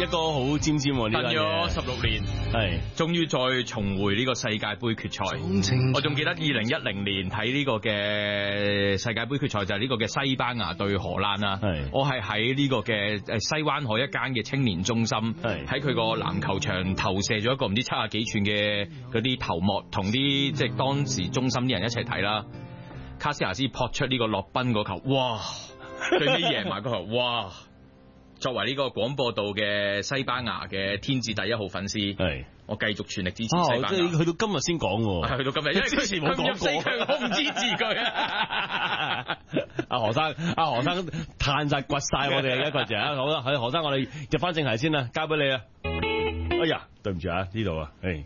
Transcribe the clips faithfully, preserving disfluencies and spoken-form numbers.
一哥好尖尖喎，呢等咗十六年， 係終於再重回呢個世界盃決賽。我仲記得二零一零年睇呢個嘅世界盃決賽就係呢個嘅西班牙對荷蘭啦。我係喺呢個嘅誒西灣河一間嘅青年中心，喺佢個籃球場投射咗一個唔知七十幾寸嘅嗰啲頭幕，同啲即係當時中心啲人一齊睇啦。卡斯亞斯撲出呢個洛賓嗰球，哇！最尾贏埋嗰球，哇！作為呢個廣播道嘅西班牙嘅天字第一號粉絲，係我繼續全力支持西班牙。 即係去到今日先講喎， 去到今日，因為之前冇講過，我唔知字句啊。 阿何生，阿何生嘆晒掘晒我哋一個字啊！好啦，喺何生，我哋入翻正題先啦，交俾你啊！哎呀，對唔住啊，呢度啊，誒，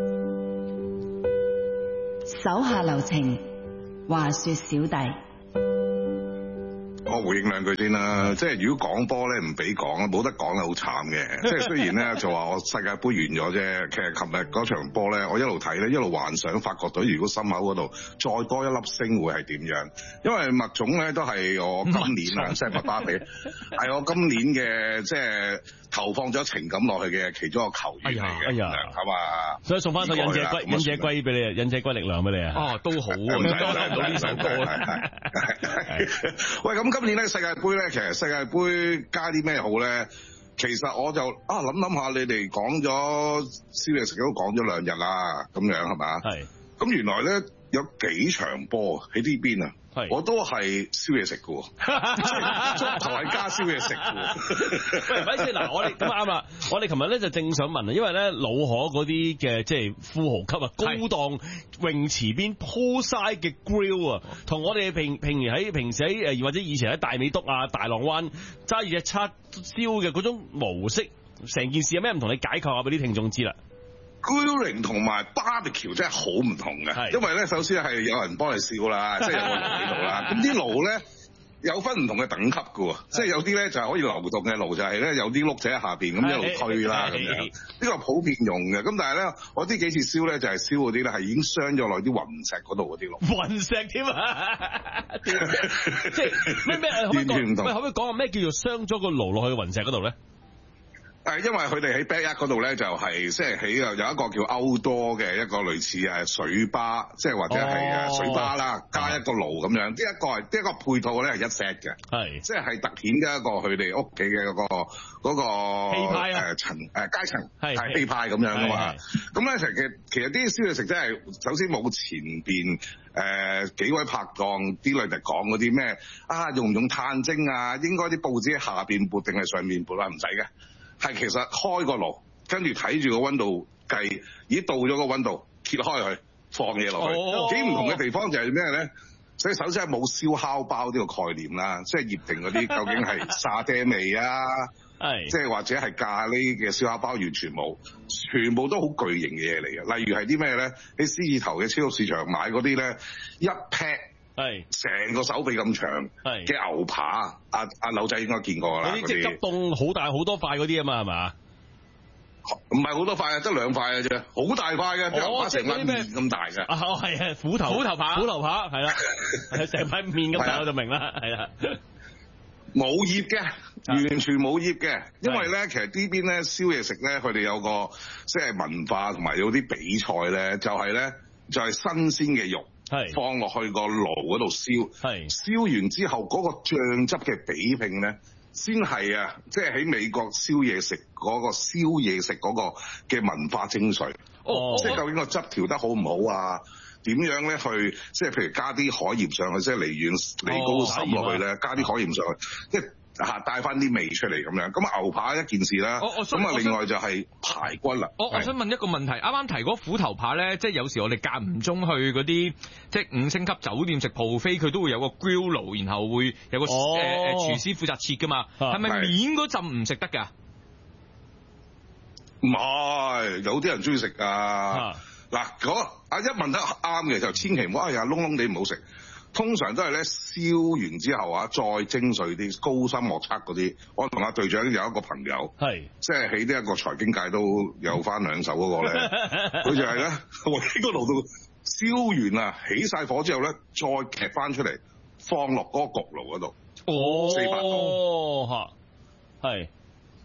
手下留情，話說小弟。 我回應兩句先啦，即係如果講波咧唔俾講，冇得講咧好慘嘅。即係雖然咧就話我世界盃完咗啫，其實琴日嗰場波咧，我一路睇咧，一路幻想法國隊如果心口嗰度再多一粒星會係點樣？因為麥總咧都係我今年啊，即係麥巴比，係我今年嘅即係投放咗情感落去嘅其中一個球員嚟嘅， 哎呀， 係嘛？ 所以送翻首忍者龜，忍者龜俾你啊，忍者龜力量俾你啊！ 哦，都好啊，唔使聽到呢首歌啊！ 喂，咁今年咧世界盃咧，其實世界盃加啲咩好咧？其實我就啊諗諗下，你哋講咗宵夜食都講咗兩日啦，咁樣係嘛？係。咁原來咧有幾場波喺呢邊啊？我都係宵夜食嘅喎，足球係加宵夜食嘅喎。 喂，咪先嗱，我哋咁啱啦，我哋琴日咧就正想問啊，因為咧老河嗰啲嘅即係富豪級啊，高檔泳池邊鋪晒嘅 grill 啊，同我哋平平時喺平時喺誒或者以前喺大美督啊、大浪灣揸住隻叉燒嘅嗰種模式，成件事有咩唔同？你解構下俾啲聽眾知啦。 Grilling 同埋 barbecue 真係好唔同嘅，因為咧首先係有人幫你燒啦，即係有個爐喺度啦。咁啲爐咧有分唔同嘅等級嘅喎，即係有啲咧就係可以流動嘅爐，就係咧有啲碌仔喺下邊咁一路推啦咁樣。呢個普遍用嘅。咁但係咧，我呢幾次燒咧就係燒嗰啲咧係已經傷咗落啲雲石嗰度嗰啲爐。 雲石添啊！即係咩咩？ 完全唔同。 可唔可以講下咩叫做傷咗個爐落去雲石嗰度咧？ 誒，因為佢哋喺 backyard 嗰度咧，就係即係起有一個叫 outdoor 嘅一個類似誒水吧，即係或者係誒水吧啦，加一個爐咁樣。呢一個係呢一個配套咧係一 set 嘅，係即係係突顯嘅一個佢哋屋企嘅嗰個嗰個氣派啊誒層誒階層係氣派咁樣噶嘛。咁咧其實其實啲宵夜食真係首先冇前邊誒幾位拍檔啲女嚟講嗰啲咩啊用唔用炭精啊？應該啲報紙喺下邊撥定係上面撥啊？唔使嘅。係其實開個爐，跟住睇住個溫度計，已經到咗個溫度，揭開佢放嘢落去。幾、oh. 唔同嘅地方就係咩咧？所以首先係冇燒烤包呢個概念啦，即係醃定嗰啲究竟係沙爹味啊，即係或者係咖喱嘅燒烤包完全冇，全部都好巨型嘅嘢嚟嘅。例如係啲咩咧？喺獅子頭嘅超級市場買嗰啲咧，一 pack 係成個手臂咁長嘅牛扒，阿阿柳仔應該見過啦。嗰啲即係急凍好大好多塊嗰啲啊嘛，係嘛？唔係好多塊啊，得兩塊嘅啫，好大塊嘅，牛扒成塊面咁大嘅。啊，係啊，虎頭虎頭扒，虎頭扒係啦，成塊面咁大我就明啦，係啦。冇醃嘅，完全冇醃嘅，因為咧，其實呢邊咧燒嘢食咧，佢哋有個即係文化同埋有啲比賽咧，就係咧就係新鮮嘅肉。係放落去個爐嗰度燒，係燒完之後嗰個醬汁嘅比拼咧，先係啊！即係喺美國燒嘢食嗰個燒嘢食嗰個嘅文化精髓。哦，即係究竟個汁調得好唔好啊？點樣咧去即係譬如加啲海鹽上去，即係離遠離高滲落去咧，加啲海鹽上去，即係。嚇帶翻啲味出嚟咁樣，咁牛扒一件事啦，咁啊另外就係排骨啦。 我我想問一個問題，啱啱提嗰虎頭扒咧，即係有時我哋間唔中去嗰啲即係五星級酒店食 buffet，佢都會有個 grill 爐，然後會有個誒誒、哦呃、廚師負責切噶嘛，係咪面嗰陣唔食得㗎？ 唔係，有啲人中意食㗎。嗱，嗰啊一問得啱嘅就千祈唔好，哎呀燶燶地唔好食。通常都係咧燒完之後啊，再精髓啲高深莫測嗰啲。我同阿隊長有一個朋友，係即係喺呢一個財經界都有翻兩手嗰個咧，佢就係咧喺個爐度燒完啊，起晒火之後咧，再劇翻出嚟放落嗰個焗爐嗰度，哦，四百度，嚇，係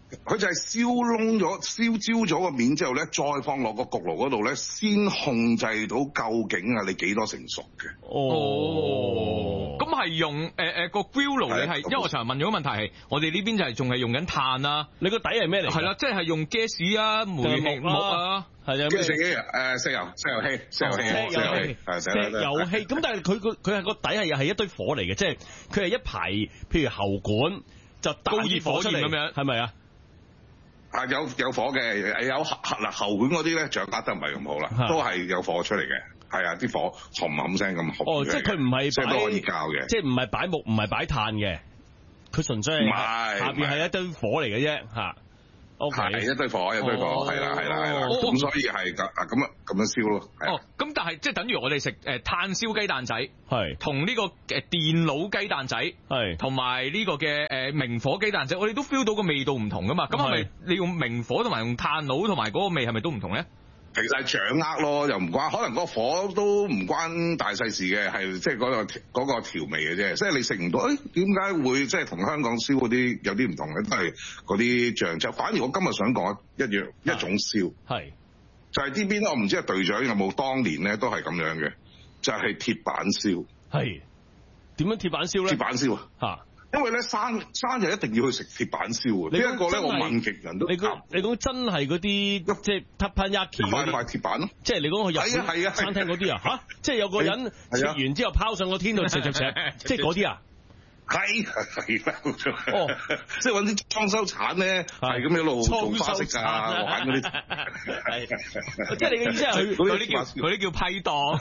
佢就係燒燶咗、燒焦咗個面之後咧，再放落個焗爐嗰度咧，先控制到究竟啊你幾多成熟嘅。 哦，咁係用誒誒個 grill 爐，你係因為我成日問咗個問題係，我哋呢邊就係仲係用緊炭啊， 你個底係咩嚟？ 係啦，即係用 gas 啊、煤氣木啊， 係啊， 跟住誒石油、石油氣、石油氣、石油氣、 石油氣。咁但係佢個佢係個底係又係一堆火嚟嘅，即係佢係一排，譬如喉管就高熱火出嚟咁樣，係咪啊？ 啊有有火嘅，有嗱喉管嗰啲咧掌握得唔係咁好啦，都係有火出嚟嘅，係啊啲火冚冚聲咁紅。哦， 即係佢唔係即係都可以教嘅， 即係唔係擺木唔係擺炭嘅，佢純粹係下邊係一堆火嚟嘅啫嚇。O K， 係一堆火，一堆火，係啦係啦係啦，咁所以係咁啊咁啊咁樣燒咯。 哦，咁但係即係等於我哋食誒炭燒雞蛋仔， 係同呢個誒電爐雞蛋仔， 係同埋呢個嘅誒明火雞蛋仔，我哋都 feel 到個味道唔同噶嘛。咁係咪你用明火同埋用炭爐同埋嗰個味係咪都唔同咧？ 其實係掌握咯，又唔關，可能嗰個火都唔關大細事嘅，係即係嗰個嗰、嗰個調味嘅啫。即係你食唔到，誒點解會即係同香港燒嗰啲有啲唔同嘅？都係嗰啲醬汁。反而我今日想講一樣一種燒， 係就係呢邊我唔知係隊長有冇當年咧都係咁樣嘅，就係、係、鐵板燒。 係點樣鐵板燒咧？ 鐵板燒啊！嚇！因為咧生生就一定要去食鐵板燒啊！呢一個咧我問極人都你講你講真係嗰啲即係 teppanyaki 一塊塊鐵板咯， 即係你講去日本餐廳嗰啲啊嚇！即係有個人食完之後拋上個天度食食食，即係嗰啲啊！ 係係啦，哦，即係揾啲裝修鏟咧，係咁一路做花式㗎，玩嗰啲， 係，即係你嘅意思係佢嗰啲叫嗰啲叫批檔。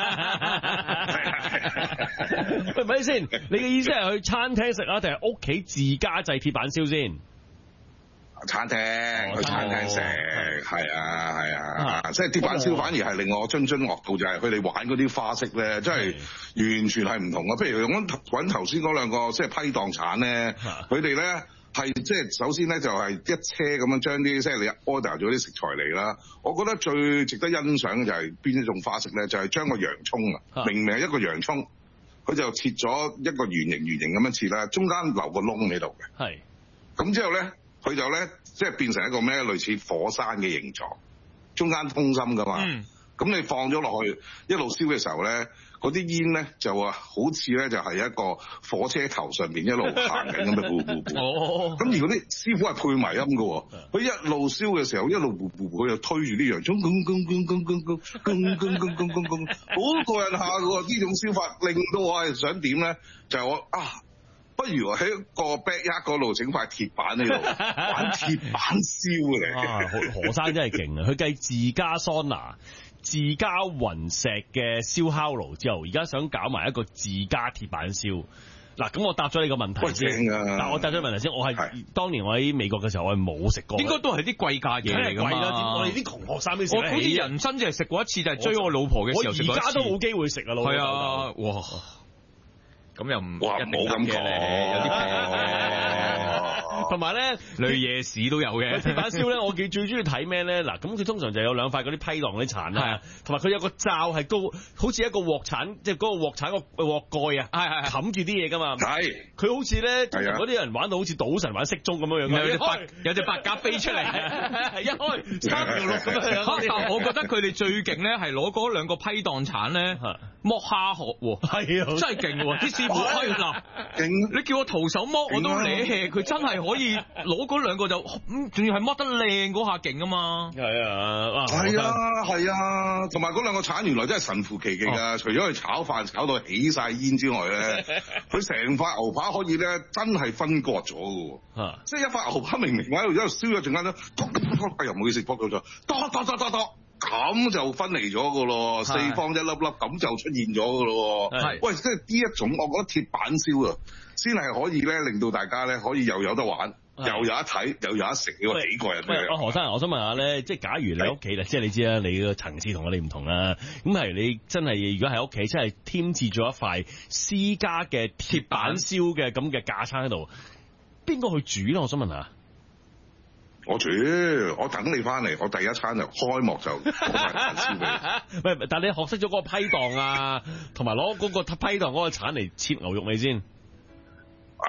喂，咪先，你嘅意思係去餐廳食啊，定係屋企自家製鐵板燒先？ 餐廳去餐廳食，係啊係啊，即係鐵板燒反而係令我津津樂道，就係佢哋玩嗰啲花式咧，真係完全係唔同啊！譬如揾揾頭先嗰兩個即係批檔鏟咧，佢哋咧係即係首先咧就係一車咁樣將啲即係你 order 咗啲食材嚟啦。我覺得最值得欣賞嘅就係邊一種花式咧，就係將個洋葱啊，明明係一個洋葱，佢就切咗一個圓形圓形咁樣切啦，中間留個窿喺度嘅。係，咁之後咧。佢就咧，即係變成一個咩類似火山嘅形狀，中間通心噶嘛。咁、嗯、你放咗落去一路燒嘅時候咧，嗰啲煙咧就話好似咧就係一個火車頭上邊一路行緊咁樣，呼呼呼。哦。咁而嗰啲師傅係配埋音嘅喎，佢一路燒嘅時候一路呼呼呼，佢就推住啲洋葱，咁咁咁咁咁咁咁咁咁咁咁咁，好過癮下嘅喎。呢種燒法令到我係想點咧，就係、我啊。不如喺個 backyard 嗰度整塊鐵板喺度玩鐵板燒嘅。 啊，何生真係勁啊！佢計自家桑拿、自家雲石嘅燒烤爐之後，而家想搞埋一個自家鐵板燒。嗱，咁我答咗你個問題先。 啊、 但我答咗問題先，我係當年我喺美國嘅時候，我係冇食過。 應該都係啲貴價嘢嚟㗎嘛。貴啦， 我哋啲窮學生啲食。 我好似人生就係食過一次，就係追我老婆嘅時候食過一次。 我而家都冇機會食啊，老婆。 係啊，哇！咁又唔哇冇咁講， 有啲平。 同埋咧， 類夜市都有嘅。 鐵板燒咧，我最最中意睇咩咧？嗱，咁佢通常就有兩塊嗰啲批檔嗰啲鏟啦，同埋佢有個罩係高，好似一個鑊鏟，即係嗰個鑊鏟個鑊蓋啊，係係冚住啲嘢噶嘛。係，佢好似咧，通常嗰啲人玩到好似賭神玩骰盅咁樣樣。 有隻白有隻白鴿飛出嚟， 一開三條六咁樣。 但我覺得佢哋最勁咧，係攞嗰兩個批檔鏟咧剝蝦殼喎。係啊，真係勁喎！啲師傅可以嗱，勁！你叫我徒手剝我都嚟氣，佢真係可以攞嗰兩個就咁，仲要係剝得靚嗰下勁啊嘛！係啊， 係啊，係啊，同埋嗰兩個鏟原來真係神乎其技㗎！除咗佢炒飯炒到起晒煙之外咧，佢成塊牛扒可以咧真係分割咗㗎喎！即係一塊牛扒明明喺度一路燒咗陣間咧，哎呀唔好意思，剝咗咗，剁剁剁剁剁。咁就分離咗噶咯，四方一粒粒咁就出現咗噶咯。係，喂，即係呢一種，我覺得鐵板燒啊，先係可以咧令到大家咧可以又有得玩，又有得睇，又有得食，呢個幾個人。喂， 阿何生，我想問下咧，即係假如你喺屋企啦，即係你知啦，你個層次同我哋唔同啦。咁係你真係如果喺屋企真係添置咗一塊私家嘅鐵板燒嘅咁嘅架撐喺度，邊個去煮咧？我想問下。 我煮，我等你翻嚟，我第一餐就開幕就攞埋鐵板燒俾你。 喂，但係你學識咗嗰個批檔啊，同埋攞嗰個批檔嗰個鏟嚟切牛肉未先？ 未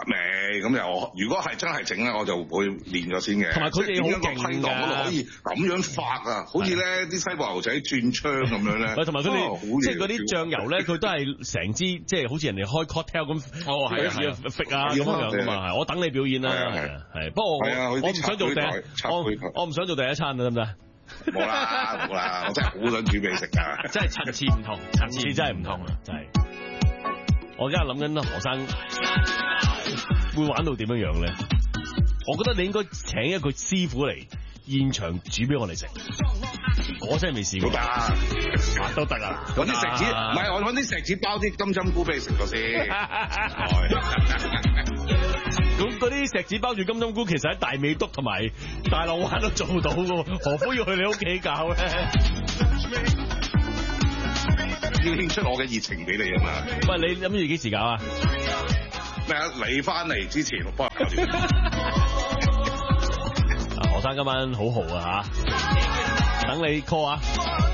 係咁又，如果係真係整咧，我就會練咗先嘅。 同埋佢哋好勁批盪嗰度可以咁樣發啊，好似咧啲西部牛仔轉槍咁樣咧。 同埋佢哋即係嗰啲醬油咧，佢都係成支即係好似人哋開 cocktail 咁。哦，係啊，係啊，揈啊咁樣噶嘛，係。我等你表演啦，係。不過我我唔想做第一，我我唔想做第一餐啊，得唔得？ 冇啦冇啦，我真係好想煮俾你食噶， 真係層次唔同，層次真係唔同啊，真係。 我而家諗緊何生會玩到點樣樣咧？我覺得你應該請一個師傅嚟現場煮俾我哋食。我真係未試過。都得，都得啊！ 揾啲石子，唔係我揾啲石子包啲金針菇俾你食咗先。咁嗰啲石子包住金針菇，其實喺大美督同埋大浪灣都做到嘅，何苦要去你屋企搞咧？ 要獻出我嘅熱情俾你啊嘛！ 喂，你諗住幾時搞啊？ 咩啊？你翻嚟之前我幫人搞掂。 啊，何生今晚好豪啊嚇！等你 call 啊！